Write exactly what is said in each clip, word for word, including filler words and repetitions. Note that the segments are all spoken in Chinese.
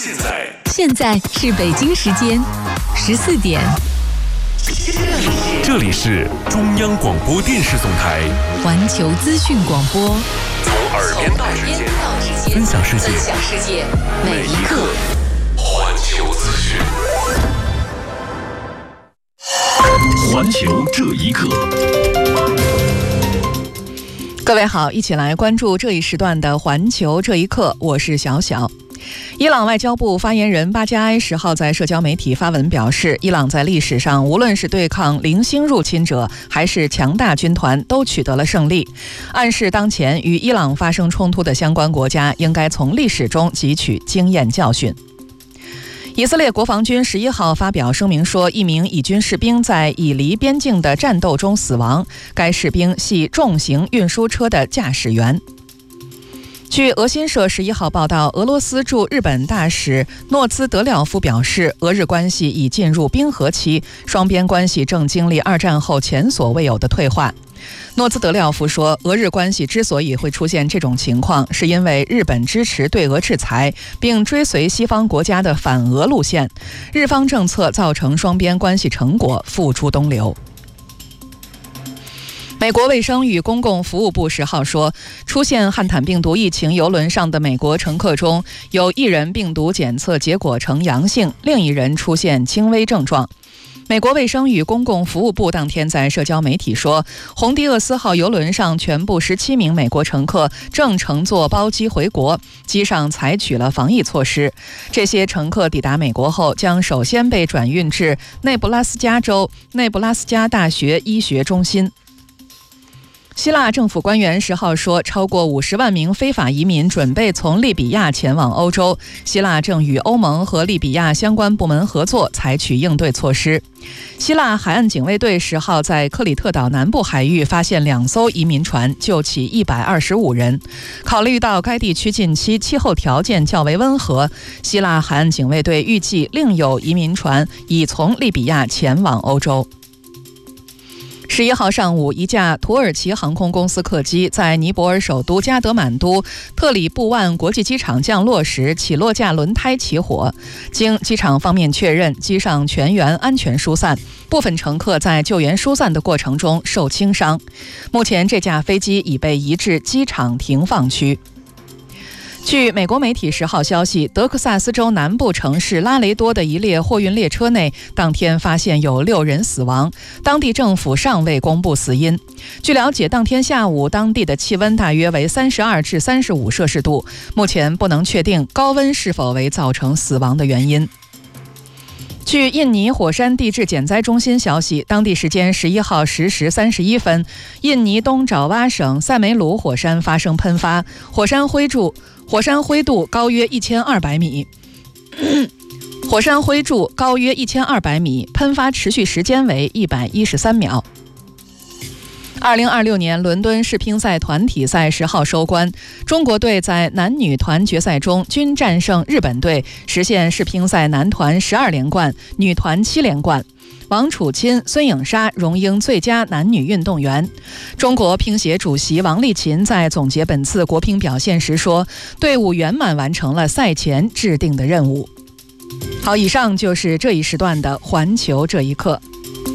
现在现在是北京时间十四点。 这里是中央广播电视总台环球资讯广播， 从耳边到指尖，分享世界，每一刻环球资讯。环球这一刻。 各位好，一起来关注这一时段的环球这一刻，我是小小。伊朗外交部发言人巴加埃十号在社交媒体发文表示，伊朗在历史上无论是对抗零星入侵者还是强大军团都取得了胜利，暗示当前与伊朗发生冲突的相关国家应该从历史中汲取经验教训。以色列国防军十一号发表声明说，一名以军士兵在以黎边境的战斗中死亡，该士兵系重型运输车的驾驶员。据俄新社十一号报道，俄罗斯驻日本大使诺兹德廖夫表示，俄日关系已进入冰河期，双边关系正经历二战后前所未有的退化。诺兹德廖夫说，俄日关系之所以会出现这种情况，是因为日本支持对俄制裁，并追随西方国家的反俄路线，日方政策造成双边关系成果付诸东流。美国卫生与公共服务部十号说，出现汉坦病毒疫情邮轮上的美国乘客中有一人病毒检测结果呈阳性，另一人出现轻微症状。美国卫生与公共服务部当天在社交媒体说，红迪厄斯号邮轮上全部十七名美国乘客正乘坐包机回国，机上采取了防疫措施。这些乘客抵达美国后，将首先被转运至内布拉斯加州内布拉斯加大学医学中心。希腊政府官员十号说，超过五十万名非法移民准备从利比亚前往欧洲，希腊正与欧盟和利比亚相关部门合作，采取应对措施。希腊海岸警卫队十号在克里特岛南部海域发现两艘移民船，救起一百二十五人。考虑到该地区近期气候条件较为温和，希腊海岸警卫队预计另有移民船已从利比亚前往欧洲。十一号上午，一架土耳其航空公司客机在尼泊尔首都加德满都特里布万国际机场降落时，起落架轮胎起火。经机场方面确认，机上全员安全疏散，部分乘客在救援疏散的过程中受轻伤。目前，这架飞机已被移至机场停放区。据美国媒体十号消息，德克萨斯州南部城市拉雷多的一列货运列车内，当天发现有六人死亡，当地政府尚未公布死因。据了解，当天下午当地的气温大约为三十二至三十五摄氏度，目前不能确定高温是否为造成死亡的原因。据印尼火山地质减灾中心消息，当地时间十一号十时三十一分，印尼东爪哇省塞梅鲁火山发生喷发，火山灰柱火山灰度高约一千二百米，火山灰柱高约一千二百米，喷发持续时间为一百一十三秒。二零二六年伦敦世乒赛团体赛十号收官，中国队在男女团决赛中均战胜日本队，实现世乒赛男团十二连冠，女团七连冠。王楚钦、孙颖莎荣膺最佳男女运动员。中国乒协主席王励勤在总结本次国乒表现时说，队伍圆满完成了赛前制定的任务。好，以上就是这一时段的环球这一刻。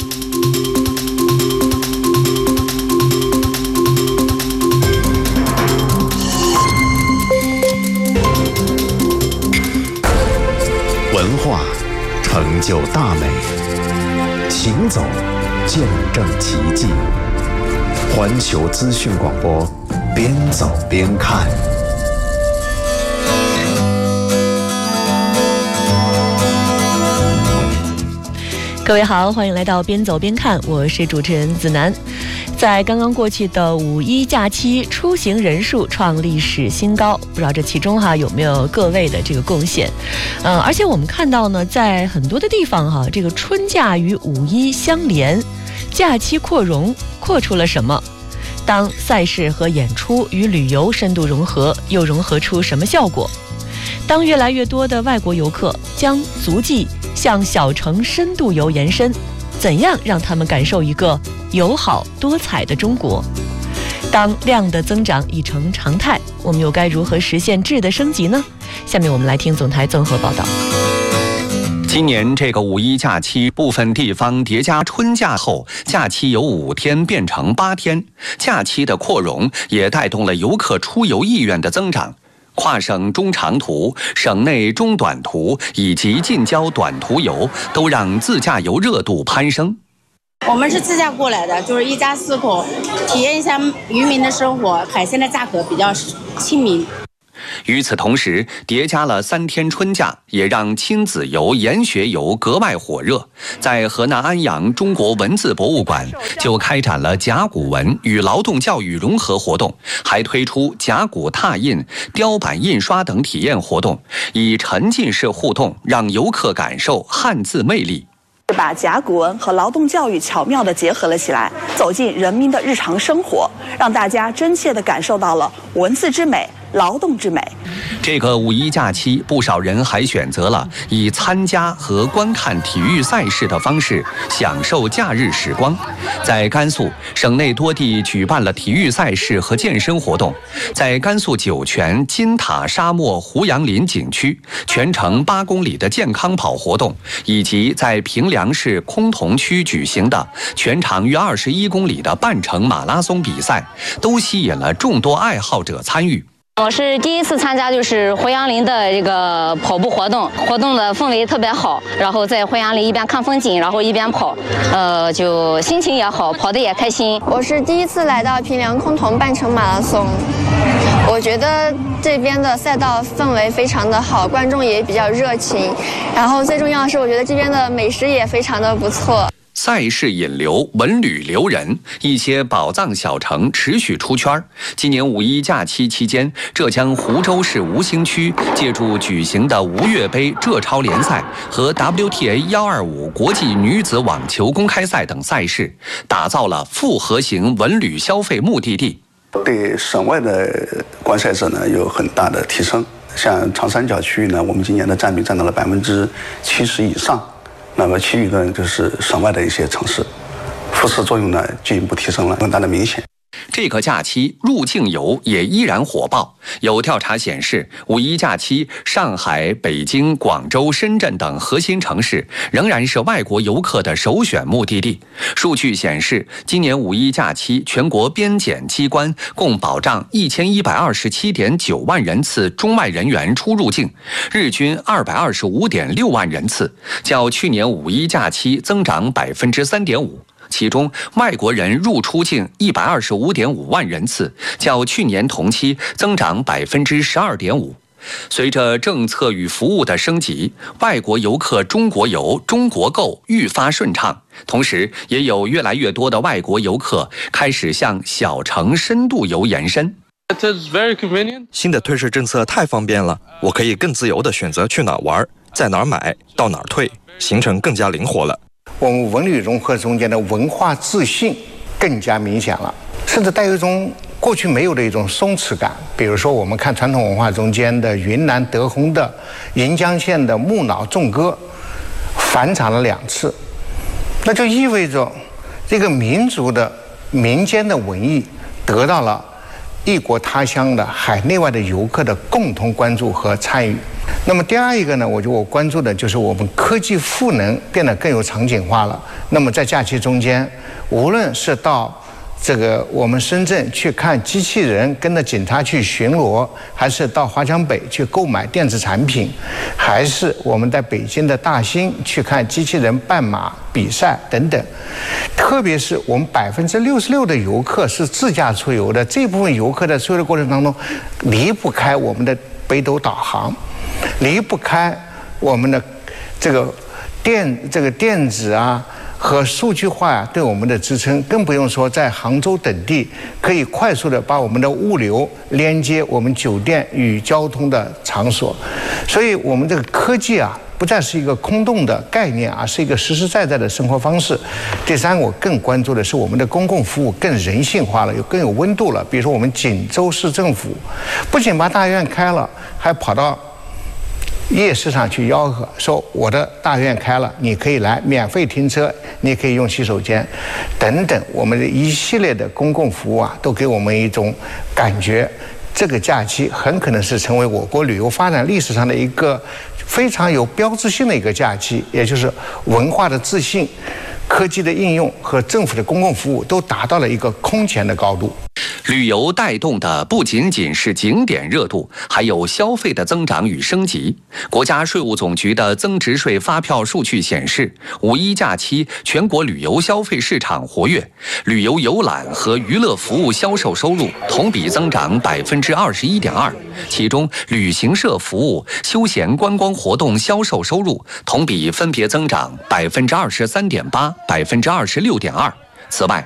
文化成就大美，行走见证奇迹。环球资讯广播，边走边看。 各位好，欢迎来到边走边看，我是主持人子楠。在刚刚过去的五一假期，出行人数创历史新高，不知道这其中哈有没有各位的这个贡献？呃，而且我们看到呢，在很多的地方哈，这个春假与五一相连，假期扩容，扩出了什么？当赛事和演出与旅游深度融合，又融合出什么效果？当越来越多的外国游客将足迹向小城深度游延伸，怎样让他们感受一个友好多彩的中国？当量的增长已成常态， 我们又该如何实现质的升级呢？下面我们来听总台综合报道。 今年这个五一假期，部分地方叠加春假后，假期由五天变成八天，假期的扩容也带动了游客出游意愿的增长。跨省中长途、省内中短途以及近郊短途游，都让自驾游热度攀升。 我们是自驾过来的，就是一家四口，体验一下渔民的生活，海鲜的价格比较亲民。 与此同时，叠加了三天春假，也让亲子游、研学游格外火热。在河南安阳中国文字博物馆就开展了甲骨文与劳动教育融合活动，还推出甲骨拓印、雕版印刷等体验活动，以沉浸式互动让游客感受汉字魅力。 把甲骨文和劳动教育巧妙地结合了起来，走进人民的日常生活，让大家真切地感受到了文字之美、劳动之美。 这个五一假期，不少人还选择了以参加和观看体育赛事的方式享受假日时光。在甘肃省内多地举办了体育赛事和健身活动，在甘肃酒泉金塔沙漠胡杨林景区，全程八公里的健康跑活动，以及在平凉市崆峒区举行的全长约二十一公里的半程马拉松比赛，都吸引了众多爱好者参与。 我是第一次参加，就是胡杨林的这个跑步活动，活动的氛围特别好，然后在胡杨林一边看风景，然后一边跑，呃，就心情也好，跑得也开心。 我是第一次来到平凉崆峒半程马拉松，我觉得这边的赛道氛围非常的好，观众也比较热情，然后最重要的是，我觉得这边的美食也非常的不错。 赛事引流，文旅留人，一些宝藏小城持续出圈。今年五一假期期间，浙江湖州市吴兴区借助举行的吴越杯浙超联赛和 W T A 幺二五国际女子网球公开赛等赛事，打造了复合型文旅消费目的地， 对省外的观赛者呢有很大的提升。像长三角区域呢，我们今年的占比占到了百分之七十以上。那么其余的就是省外的一些城市，辐射作用呢进一步提升了，更大的明显。 这个假期入境游也依然火爆。有调查显示，五一假期上海、北京、广州、深圳等核心城市仍然是外国游客的首选目的地。数据显示，今年五一假期全国边检机关共保障一千一百二十七点九万人次中外人员出入境，日均二百二十五点六万人次，较去年五一假期增长百分之三点五。其中，外国人入出境一百二十五点五万人次，较去年同期增长百分之十二点五。随着政策与服务的升级，外国游客中国游、中国购愈发顺畅。同时，也有越来越多的外国游客开始向小城深度游延伸。 新的退税政策太方便了，我可以更自由地选择去哪儿玩，在哪儿买，到哪儿退，行程更加灵活了。 我们文旅融合中间的文化自信更加明显了，甚至带有一种过去没有的一种松弛感。比如说，我们看传统文化中间的云南德宏的盈江县的木脑纵歌，返场了两次，那就意味着这个民族的民间的文艺得到了异国他乡的海内外的游客的共同关注和参与。那么第二一个呢，我觉得我关注的就是我们科技赋能变得更有场景化了。那么在假期中间，无论是到这个我们深圳去看机器人跟着警察去巡逻，还是到华强北去购买电子产品，还是我们在北京的大兴去看机器人半马比赛等等，特别是我们百分之六十六的游客是自驾出游的，这部分游客在出游的过程当中离不开我们的北斗导航，离不开我们的这个电这个电子啊和数据化啊对我们的支撑，更不用说在杭州等地可以快速的把我们的物流连接我们酒店与交通的场所。所以我们这个科技啊不再是一个空洞的概念，而是一个实实在在的生活方式。第三，我更关注的是我们的公共服务更人性化了，有更有温度了。比如说我们锦州市政府不仅把大院开了，还跑到夜市上去吆喝，说我的大院开了，你可以来免费停车，你可以用洗手间等等。我们的一系列的公共服务啊，都给我们一种感觉， 这个假期很可能是成为我国旅游发展历史上的一个非常有标志性的一个假期，也就是文化的自信、科技的应用和政府的公共服务都达到了一个空前的高度。 旅游带动的不仅仅是景点热度，还有消费的增长与升级。国家税务总局的增值税发票数据显示，五一假期全国旅游消费市场活跃，旅游游览和娱乐服务销售收入同比增长百分之二十一点二，其中旅行社服务、休闲观光活动销售收入同比分别增长百分之二十三点八、百分之二十六点二。此外，